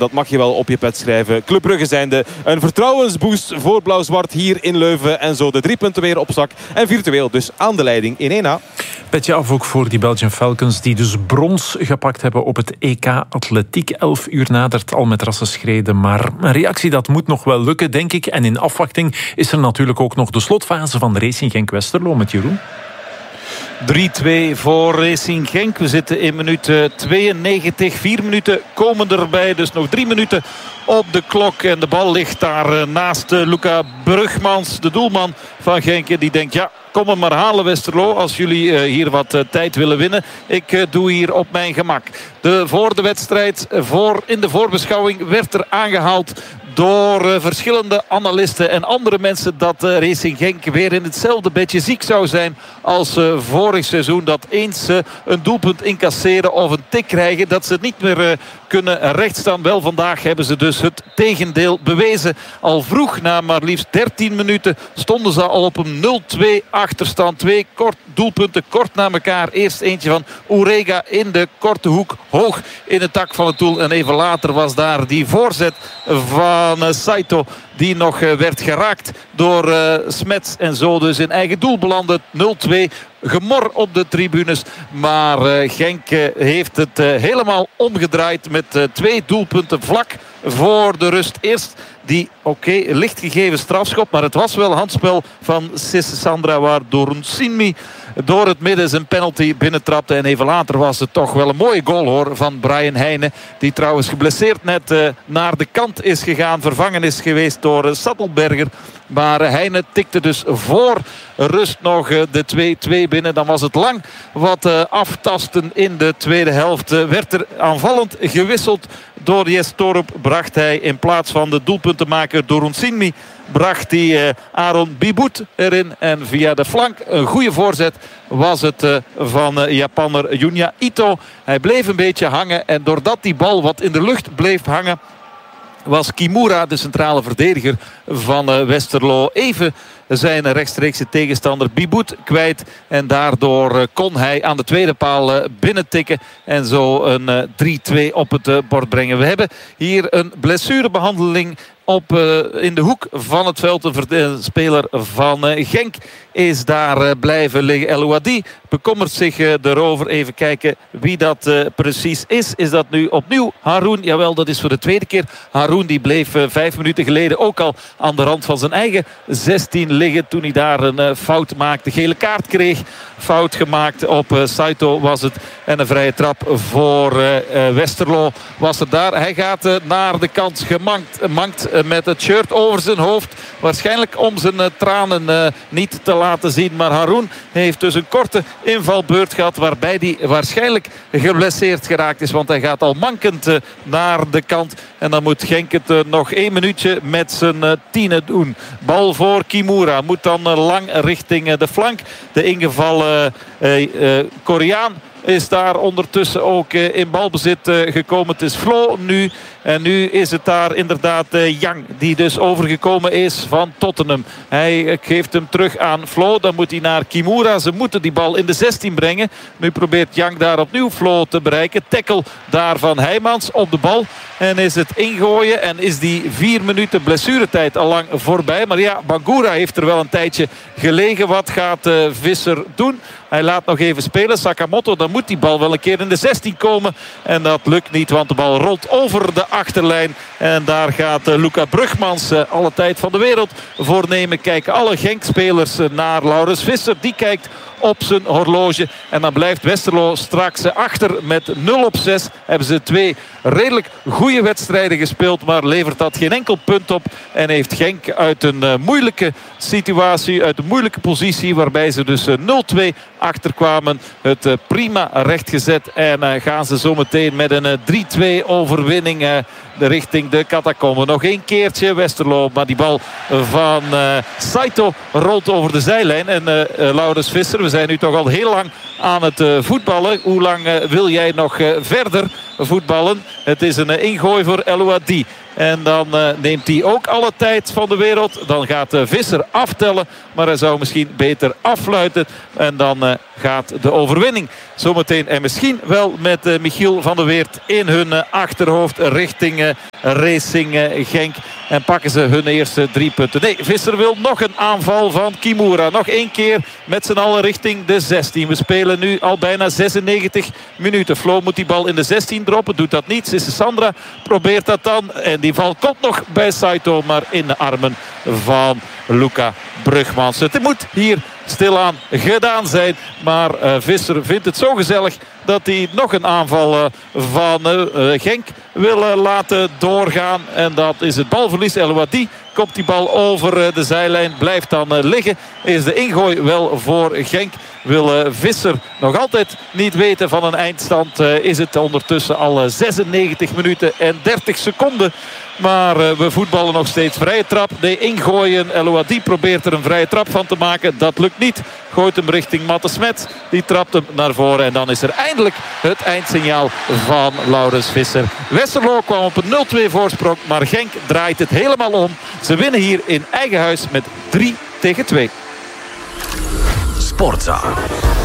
dat mag je wel op je pet schrijven. Club Brugge zijnde een vertrouwensboost voor Blauw-Zwart hier in Leuven. En zo de 3 punten weer op zak. En virtueel dus aan de leiding in 1A. Petje af ook voor die Belgian Falcons die dus brons gepakt hebben op het EK Atletiek. 11 uur nadert al met rassenschreden. Maar een reactie dat moet nog wel lukken, denk ik. En in afwachting is er natuurlijk ook nog de slotfase van Racing Genk-Westerlo met Jeroen. 3-2 voor Racing Genk. We zitten in minuut 92. 4 minuten komen erbij. Dus nog 3 minuten op de klok. En de bal ligt daar naast Luca Brugmans, de doelman van Genk. En die denkt, ja, kom hem maar halen Westerlo. Als jullie hier wat tijd willen winnen. Ik doe hier op mijn gemak. Voor de wedstrijd, in de voorbeschouwing werd er aangehaald door verschillende analisten en andere mensen dat Racing Genk weer in hetzelfde bedje ziek zou zijn als vorig seizoen. Dat eens een doelpunt incasseren of een tik krijgen, dat ze het niet meer kunnen rechtstaan. Wel, vandaag hebben ze dus het tegendeel bewezen. Al vroeg, na maar liefst 13 minuten, stonden ze al op een 0-2 achterstand. 2 doelpunten kort na elkaar. Eerst eentje van Orega in de korte hoek, hoog in het dak van het doel. En even later was daar die voorzet van Saito, die nog werd geraakt door Smets. En zo dus in eigen doel belandde. 0-2. Gemor op de tribunes. Maar Genk heeft het helemaal omgedraaid met 2 doelpunten vlak voor de rust. Eerst die, licht gegeven strafschop. Maar het was wel handspel van Sisse Sandra, waardoor Sinmi door het midden zijn penalty binnentrapte. En even later was het toch wel een mooie goal hoor van Brian Heijnen. Die trouwens geblesseerd net naar de kant is gegaan. Vervangen is geweest door Sattelberger. Maar Heijnen tikte dus voor rust nog de 2-2 binnen. Dan was het lang wat aftasten in de tweede helft. Werd er aanvallend gewisseld door Jes Torup. Bracht hij in plaats van de doelpuntenmaker Dorun Sinmi, bracht hij Aaron Biboet erin. En via de flank, een goede voorzet, was het van Japanner Junya Ito. Hij bleef een beetje hangen. En doordat die bal wat in de lucht bleef hangen, was Kimura, de centrale verdediger van Westerlo, even zijn rechtstreekse tegenstander Biboet kwijt. En daardoor kon hij aan de tweede paal binnentikken. En zo een 3-2 op het bord brengen. We hebben hier een blessurebehandeling in de hoek van het veld. De speler van Genk is daar blijven liggen. El Ouadi bekommert zich erover. Even kijken wie dat precies is. Is dat nu opnieuw Haroun? Jawel, dat is voor de tweede keer. Haroun die bleef 5 minuten geleden ook al aan de rand van zijn eigen 16 liggen toen hij daar een fout maakte. Gele kaart kreeg. Fout gemaakt op Saito was het. En een vrije trap voor Westerlo was er daar. Hij gaat naar de kant, mankt met het shirt over zijn hoofd. Waarschijnlijk om zijn tranen niet te laten zien. Maar Haroun heeft dus een korte invalbeurt gehad, waarbij hij waarschijnlijk geblesseerd geraakt is. Want hij gaat al mankend naar de kant. En dan moet Genk het nog 1 minuutje met zijn 10 doen. Bal voor Kimura. Moet dan lang richting de flank. De ingevallen Koreaan is daar ondertussen ook in balbezit gekomen. Het is Flo nu. En nu is het daar inderdaad Yang, die dus overgekomen is van Tottenham. Hij geeft hem terug aan Flo. Dan moet hij naar Kimura. Ze moeten die bal in de 16 brengen. Nu probeert Yang daar opnieuw Flo te bereiken. Tackle daar van Heijmans op de bal. En is het ingooien. En is die 4 minuten blessuretijd al lang voorbij. Maar ja, Bangura heeft er wel een tijdje gelegen. Wat gaat Visser doen? Hij laat nog even spelen. Sakamoto, dan moet die bal wel een keer in de 16 komen. En dat lukt niet, want de bal rolt over de achterlijn. En daar gaat Luca Brugmans alle tijd van de wereld voor nemen. Kijken alle Genk-spelers naar Laurens Visser. Die kijkt op zijn horloge. En dan blijft Westerlo straks achter met 0-6. Hebben ze 2 redelijk goede wedstrijden gespeeld. Maar levert dat geen enkel punt op. En heeft Genk uit een moeilijke situatie, uit een moeilijke positie, waarbij ze dus 0-2 achterkwamen, het prima rechtgezet. En gaan ze zometeen met een 3-2 overwinning richting de catacomben. Nog 1 keertje Westerlo. Maar die bal van Saito rolt over de zijlijn. En Laurens Visser, we zijn nu toch al heel lang aan het voetballen. Hoe lang wil jij nog verder voetballen. Het is een ingooi voor El Ouadi. En dan neemt hij ook alle tijd van de wereld. Dan gaat Visser aftellen. Maar hij zou misschien beter affluiten. En dan gaat de overwinning zometeen. En misschien wel met Michiel van der Weert in hun achterhoofd richting Racing Genk. En pakken ze hun eerste 3 punten. Nee, Visser wil nog een aanval van Kimura. Nog 1 keer met z'n allen richting de 16. We spelen nu al bijna 96 minuten. Flo moet die bal in de 16 droppen. Doet dat niet. Sandra probeert dat dan. En die val komt nog bij Saito. Maar in de armen van Luca Brugmans. Het moet hier stilaan gedaan zijn. Maar Visser vindt het zo gezellig dat hij nog een aanval van Genk wil laten doorgaan. En dat is het balverlies. El Ouadi komt die bal over de zijlijn. Blijft dan liggen. Is de ingooi wel voor Genk. Wil Visser nog altijd niet weten van een eindstand. Is het ondertussen al 96 minuten en 30 seconden. Maar we voetballen nog steeds vrije trap. De ingooien. El Ouadi probeert er een vrije trap van te maken. Dat lukt niet. Gooit hem richting Matte Smet. Die trapt hem naar voren. En dan is er eindelijk het eindsignaal van Laurens Visser. Westerlo kwam op een 0-2 voorsprong. Maar Genk draait het helemaal om. Ze winnen hier in eigen huis met 3-2. Sportza.